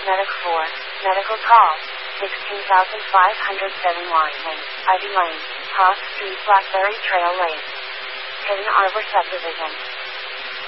Medic 4. Medical call. 16,507 Lane, Ivy Lane, Cross Street, Blackberry Trail Lane. Hidden Arbor Subdivision.